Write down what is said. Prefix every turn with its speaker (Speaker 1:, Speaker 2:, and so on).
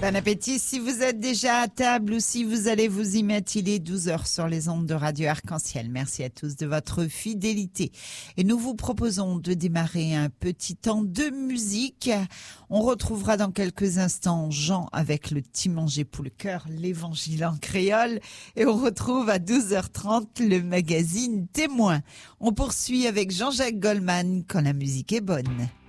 Speaker 1: Bon appétit si vous êtes déjà à table ou si vous allez vous y mettre. Il est 12h sur les ondes de Radio Arc-en-Ciel. Merci à tous de votre fidélité. Et nous vous proposons de démarrer un petit temps de musique. On retrouvera dans quelques instants Jean avec le petit manger pour le cœur, l'évangile en créole. Et on retrouve à 12h30 le magazine Témoin. On poursuit avec Jean-Jacques Goldman quand la musique est bonne.